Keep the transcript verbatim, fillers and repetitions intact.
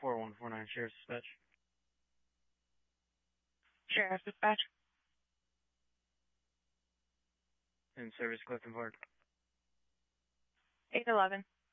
four one four nine, Sheriff's Dispatch. Sheriff's Dispatch. In service, Clifton Park. eight eleven.